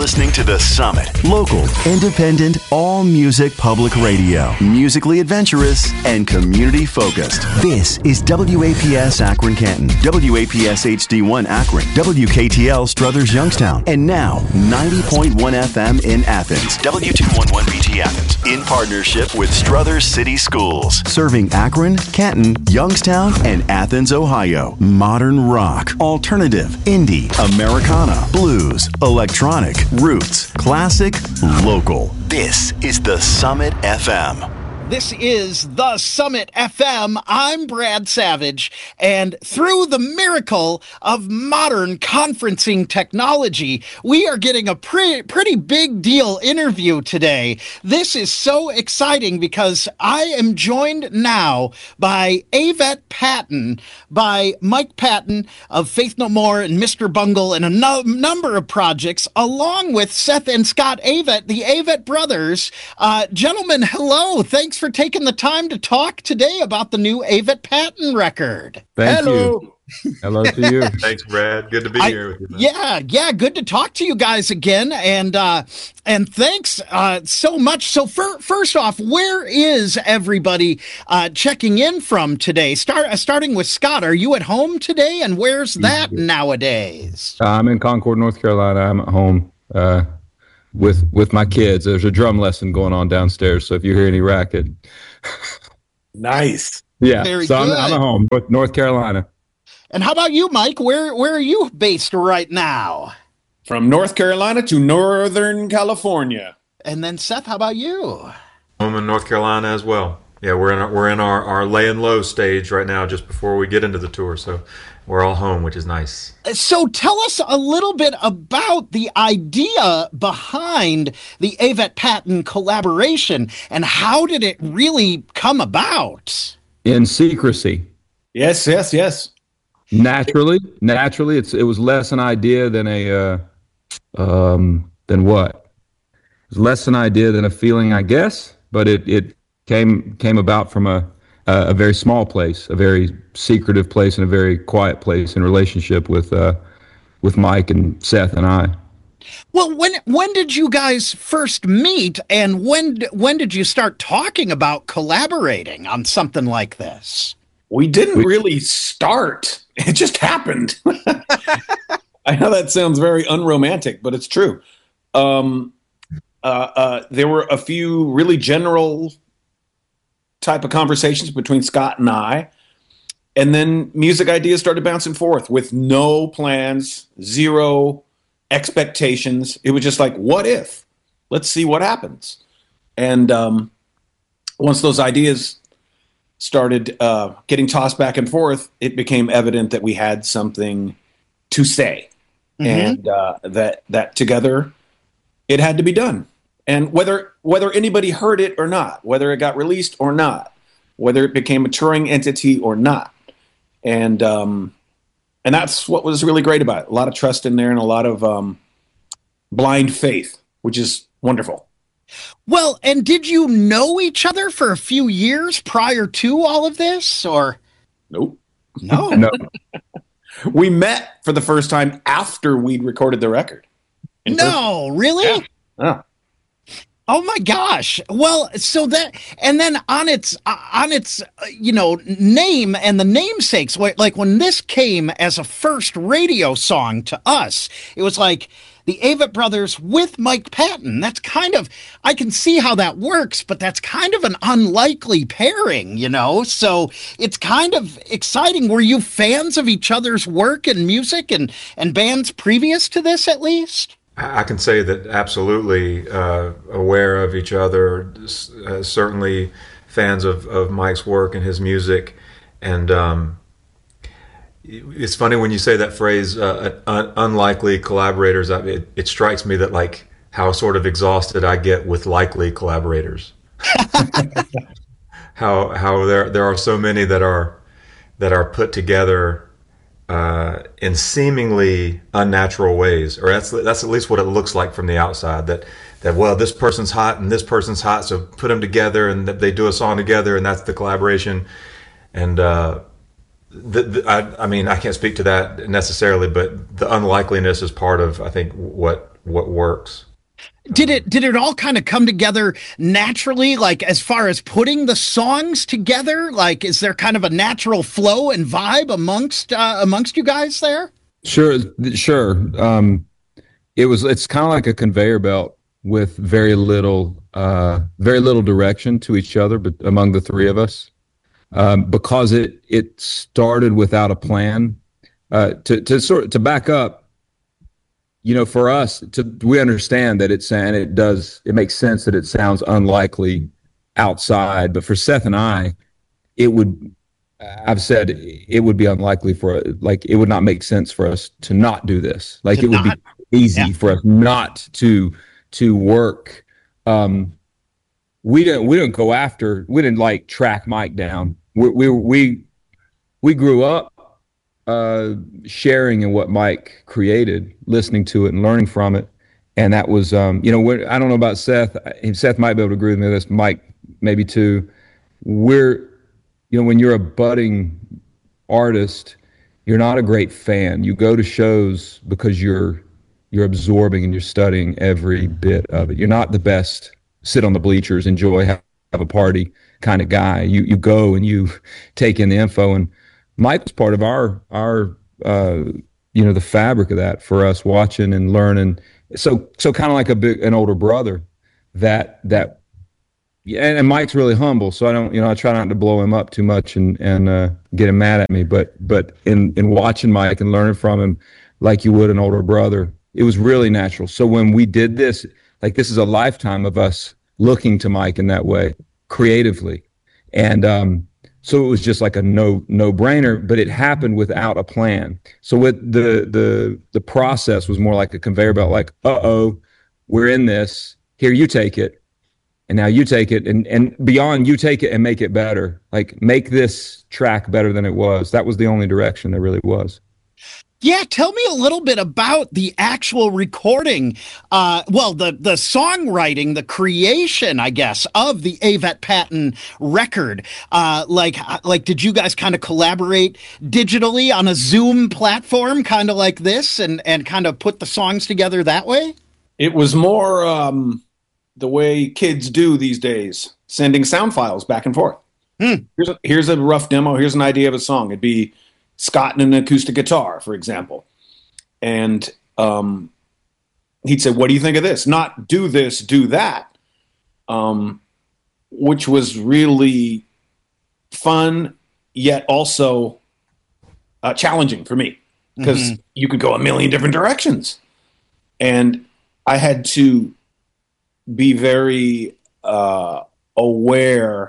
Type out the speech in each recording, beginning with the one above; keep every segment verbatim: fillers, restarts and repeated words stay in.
listening to The Summit. Local, independent, all-music public radio. Musically adventurous and community-focused. This is W A P S Akron Canton, W A P S H D one Akron, W K T L Struthers Youngstown, and now ninety point one F M in Athens, W two eleven B T Athens, in partnership with Struthers City Schools. Serving Akron, Canton, Youngstown, and Athens, Ohio. Modern rock, alternative, indie, Americana, blues, electronic, roots, classic, local. This is The Summit F M. This is The Summit F M. I'm Brad Savage, and through the miracle of modern conferencing technology, we are getting a pretty, pretty big deal interview today. This is so exciting because I am joined now by Avett Patton, by Mike Patton of Faith No More and Mister Bungle and a no- number of projects, along with Seth and Scott Avett, the Avett brothers. Uh, gentlemen, hello. Thanks for taking the time to talk today about the new Avett Patton record. Thank Hello. you. Hello to you. Thanks, Brad. Good to be I, here with you, man. Yeah, yeah, good to talk to you guys again, and uh, and thanks uh, so much. So fir- first off, where is everybody uh, checking in from today? Start uh, starting with Scott. Are you at home today, and where's that nowadays? Uh, I'm in Concord, North Carolina. I'm at home uh, with with my kids. There's a drum lesson going on downstairs, so if you hear any racket, nice. Yeah, Very so I'm, good. I'm at home, North, North Carolina. And how about you, Mike? Where where are you based right now? From North Carolina to Northern California. And then Seth, how about you? Home in North Carolina as well. Yeah, we're in our, we're in our, our laying low stage right now, just before we get into the tour. So we're all home, which is nice. So tell us a little bit about the idea behind the Avett Patton collaboration, and how did it really come about? In secrecy. Yes, yes, yes. Naturally, naturally, it's it was less an idea than a uh, um, than what? It was less an idea than a feeling, I guess. But it, it came came about from a a very small place, a very secretive place, and a very quiet place in relationship with uh, with Mike and Seth and I. Well, when when did you guys first meet, and when when did you start talking about collaborating on something like this? We didn't We- really start. It just happened. I know that sounds very unromantic, but it's true. Um, uh, uh, there were a few really general type of conversations between Scott and I, and then music ideas started bouncing forth with no plans, zero expectations. It was just like, what if? Let's see what happens. And um, once those ideas started uh, getting tossed back and forth, it became evident that we had something to say, Mhm. and uh, that that together it had to be done. And whether whether anybody heard it or not, whether it got released or not, whether it became a touring entity or not, and um, and that's what was really great about it. A lot of trust in there, and a lot of um, blind faith, which is wonderful. Well, and did you know each other for a few years prior to all of this, or Nope. no? No, We met for the first time after we'd recorded the record. In No, really? Yeah. person. Oh my gosh. Well, so that, and then on its, uh, on its, uh, you know, name and the namesakes, wh- like when this came as a first radio song to us, it was like the Avett Brothers with Mike Patton. That's kind of, I can see how that works, but that's kind of an unlikely pairing, you know? So it's kind of exciting. Were you fans of each other's work and music and, and bands previous to this, at least? I can say that absolutely uh, aware of each other, uh, certainly fans of, of Mike's work and his music. And um, it's funny when you say that phrase, uh, un- unlikely collaborators, I mean, it, it strikes me that like how sort of exhausted I get with likely collaborators. how how there there are so many that are that are put together Uh, in seemingly unnatural ways, or that's that's at least what it looks like from the outside. That that well, this person's hot and this person's hot, so put them together, and they do a song together, and that's the collaboration. And uh, the, the, I, I mean, I can't speak to that necessarily, but the unlikeliness is part of, I think, what what works. Did it did it all kind of come together naturally, like as far as putting the songs together? Like, is there kind of a natural flow and vibe amongst uh, amongst you guys there? Sure, sure. Um, it was. It's kind of like a conveyor belt with very little, uh, very little direction to each other, but among the three of us, um, because it it started without a plan. Uh, to to sort to back up. You know, for us, to, we understand that it's, and it does, it makes sense that it sounds unlikely outside. But for Seth and I, it would, I've said it would be unlikely for, like, it would not make sense for us to not do this. Like, To it would not- be easy yeah. for us not to, to work. Um, we didn't, we didn't go after, we didn't like track Mike down. We, we, we, we grew up uh, sharing in what Mike created, listening to it and learning from it. And that was, um, you know, when, I don't know about Seth. Seth might be able to agree with me with this. Mike, maybe too. We're, you know, when you're a budding artist, you're not a great fan. You go to shows because you're, you're absorbing and you're studying every bit of it. You're not the best sit on the bleachers, enjoy, have, have a party kind of guy. You, you go and you take in the info, and Mike was part of our, our, uh, you know, the fabric of that for us, watching and learning. So, so kind of like a big, an older brother that, that, yeah. And, and Mike's really humble. So I don't, you know, I try not to blow him up too much and, and, uh, get him mad at me. But, but in, in watching Mike and learning from him, like you would an older brother, it was really natural. So when we did this, like, this is a lifetime of us looking to Mike in that way creatively. And, um, so it was just like a no no brainer, but it happened without a plan. So with the the the process was more like a conveyor belt. Like, uh oh, we're in this. Here, you take it, and now you take it, and and beyond, you take it and make it better. Like, make this track better than it was. That was the only direction there really was. Yeah, tell me a little bit about the actual recording. Uh, well, the the songwriting, the creation, I guess, of the Avett Patton record. Uh, like, like, did you guys kind of collaborate digitally on a Zoom platform, kind of like this, and and kind of put the songs together that way? It was more um, the way kids do these days, sending sound files back and forth. Hmm. Here's a, here's a rough demo. Here's an idea of a song. It'd be Scott and an acoustic guitar, for example. And um, he'd say, what do you think of this? Not do this, do that. Um, which was really fun, yet also uh, challenging for me, because mm-hmm. you could go a million different directions. And I had to be very uh, aware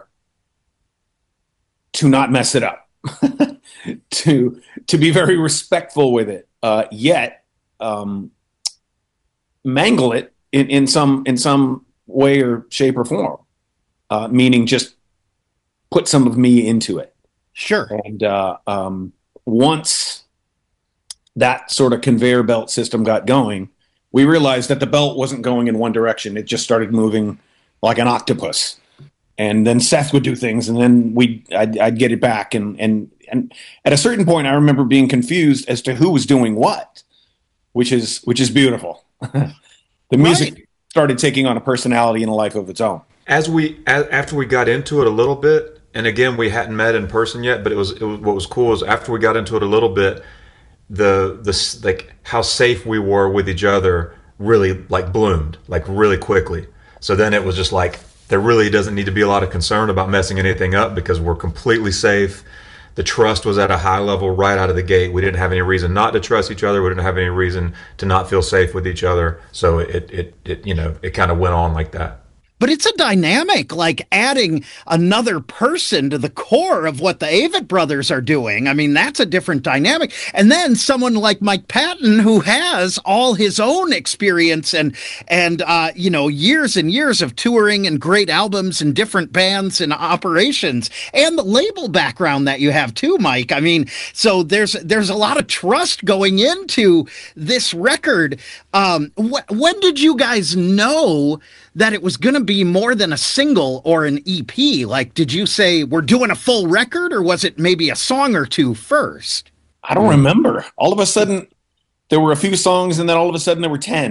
to not mess it up. to to be very respectful with it, uh, yet um, mangle it in, in some in some way or shape or form. Uh, meaning just put some of me into it. Sure. And uh, um, once that sort of conveyor belt system got going, we realized that the belt wasn't going in one direction. It just started moving like an octopus. And then Seth would do things, and then we I'd, I'd get it back. And, and and at a certain point, I remember being confused as to who was doing what, which is which is beautiful. The music right. started taking on a personality and a life of its own. As we as, after we got into it a little bit, and again, we hadn't met in person yet, but it was, it was what was cool is after we got into it a little bit, the the like how safe we were with each other really like bloomed like really quickly. So then it was just like, there really doesn't need to be a lot of concern about messing anything up because we're completely safe. The trust was at a high level right out of the gate. We didn't have any reason not to trust each other. We didn't have any reason to not feel safe with each other. So it, it, it you know, it kind of went on like that. But it's a dynamic, like adding another person to the core of what the Avett brothers are doing. I mean, that's a different dynamic. And then someone like Mike Patton, who has all his own experience and, and uh, you know, years and years of touring and great albums and different bands and operations, and the label background that you have too, Mike. I mean, so there's there's a lot of trust going into this record. Um, wh- when did you guys know that it was going to be more than a single or an E P? Like, did you say we're doing a full record, or was it maybe a song or two first? I don't remember. All of a sudden, there were a few songs, and then all of a sudden there were ten.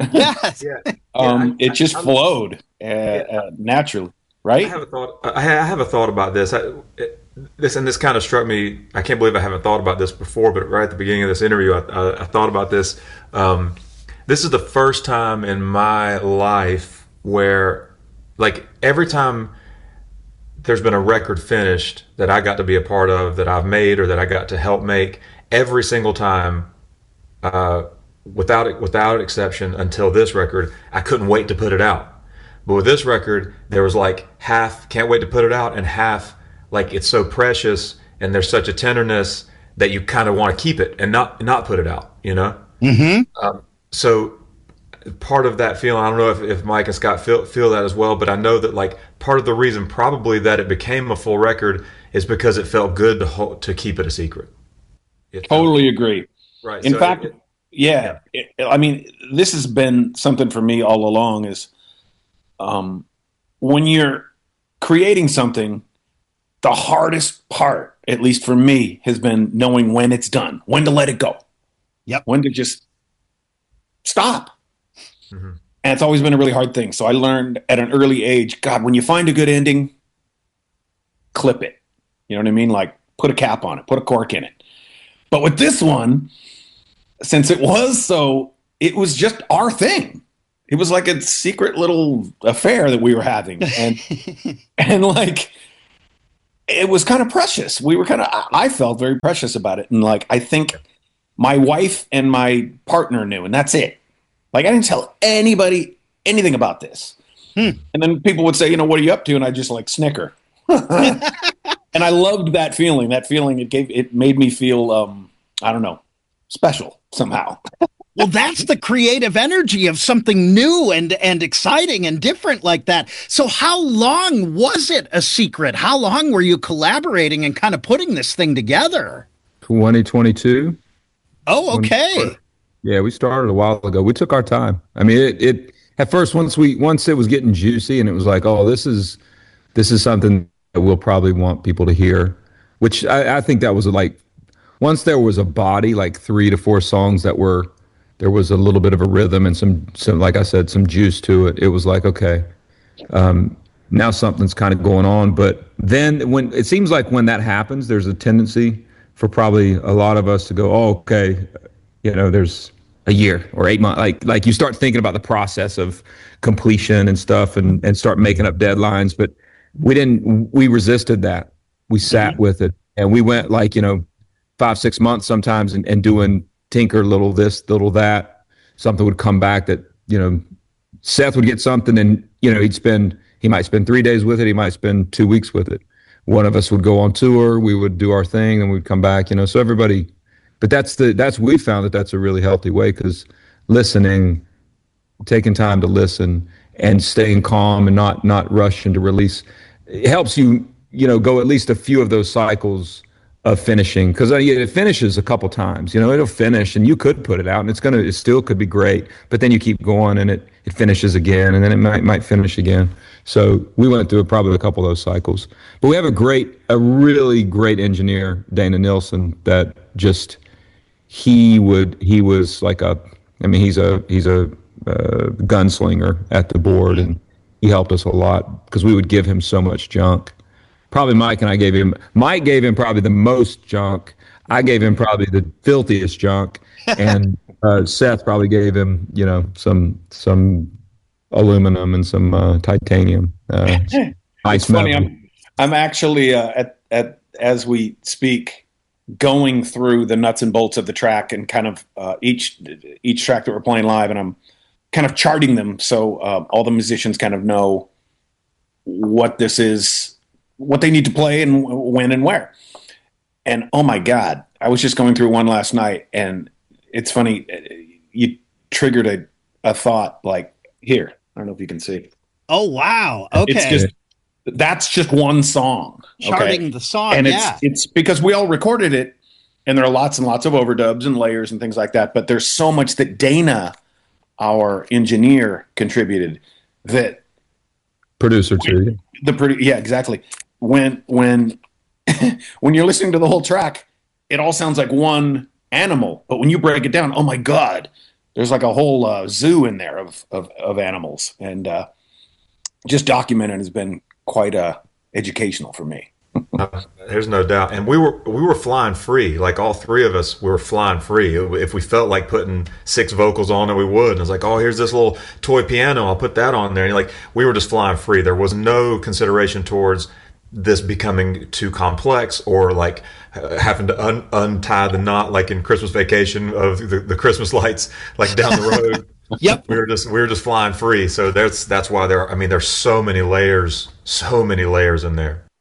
Yes. Yeah. um, Yeah, I- it just I'm- flowed uh, uh, naturally, right? I have a thought. I I have a thought about this. I, it, this and this kind of struck me. I can't believe I haven't thought about this before. But right at the beginning of this interview, I, I, I thought about this. Um, this is the first time in my life where, like, every time there's been a record finished that I got to be a part of, that I've made or that I got to help make, every single time, uh, without without exception, until this record, I couldn't wait to put it out. But with this record, there was like half can't wait to put it out, and half like it's so precious and there's such a tenderness that you kind of want to keep it and not not put it out, you know. Mm-hmm. Um, so part of that feeling, I don't know if, if Mike and Scott feel feel that as well, but I know that like part of the reason probably that it became a full record is because it felt good to hold, to keep it a secret. It felt- Totally agree. right. In so fact, it- yeah, it, I mean, this has been something for me all along. Is um, when you're creating something, the hardest part, at least for me, has been knowing when it's done, when to let it go, Yep. when to just stop. Mhm. And it's always been a really hard thing. So I learned at an early age, God, when you find a good ending, clip it. You know what I mean? Like put a cap on it, put a cork in it. But with this one, since it was so, it was just our thing. It was like a secret little affair that we were having. And, and like, it was kind of precious. We were kind of, I felt very precious about it. And like, I think my wife and my partner knew, and that's it. Like, I didn't tell anybody anything about this. Hmm. And then people would say, you know, what are you up to? And I just like snicker. And I loved that feeling. That feeling, it gave, it made me feel, um, I don't know, special somehow. Well, that's the creative energy of something new and, and exciting and different like that. So how long was it a secret? How long were you collaborating and kind of putting this thing together? twenty twenty-two. Oh, okay. Yeah, we started a while ago. We took our time. I mean, it, it at first once we once it was getting juicy and it was like, oh, this is this is something that we'll probably want people to hear. Which I, I think that was like once there was a body, like three to four songs that were there was a little bit of a rhythm and some some like I said, some juice to it. It was like, okay, um, now something's kind of going on. But then when it seems like when that happens, there's a tendency for probably a lot of us to go, oh, okay, you know, there's a year or eight months. Like, like you start thinking about the process of completion and stuff and, and start making up deadlines. But we didn't, we resisted that. We sat mm-hmm. with it and we went like, you know, five, six months sometimes and, and doing tinker little this, little that. Something would come back that, you know, Seth would get something and, you know, he'd spend, he might spend three days with it. He might spend two weeks with it. One of us would go on tour. We would do our thing and we'd come back, you know, so everybody, but that's the, that's, we found that that's a really healthy way because listening, taking time to listen and staying calm and not, not rushing to release, it helps you, you know, go at least a few of those cycles of finishing because it finishes a couple times, you know, it'll finish and you could put it out and it's going to, it still could be great, but then you keep going and it, it finishes again and then it might, might finish again. So we went through probably a couple of those cycles, but we have a great, a really great engineer, Dana Nilsson, that just, he would, he was like a, I mean, he's a, he's a uh, gunslinger at the board and he helped us a lot because we would give him so much junk. Probably Mike and I gave him, Mike gave him probably the most junk. I gave him probably the filthiest junk. And uh, Seth probably gave him, you know, some, some aluminum and some uh, titanium. Uh, it's funny. I'm, I'm actually uh, at, at, as we speak, going through the nuts and bolts of the track and kind of uh, each, each track that we're playing live. And I'm kind of charting them. So uh, all the musicians kind of know what this is, what they need to play and when and where. And oh my God, I was just going through one last night and it's funny. You triggered a, a thought like here. I don't know if you can see. Oh, wow. Okay. It's just, that's just one song. Charting okay? the song. And yeah. it's, it's because we all recorded it and there are lots and lots of overdubs and layers and things like that. But there's so much that Dana, our engineer, contributed that producer too. The produ- yeah, exactly. When when when you're listening to the whole track, it all sounds like one animal. But when you break it down, oh my God, there's like a whole uh, zoo in there of of, of animals, and uh, just documenting has been quite uh, educational for me. Uh, there's no doubt, and we were we were flying free. Like all three of us, we were flying free. If we felt like putting six vocals on it, we would. And it's like, oh, here's this little toy piano. I'll put that on there. And like we were just flying free. There was no consideration towards this becoming too complex or like uh, having to un- untie the knot, like in Christmas Vacation of the, the Christmas lights, like down the road. Yep. We were just we were just flying free. So that's that's why there. I mean, there's so many layers, so many layers in there.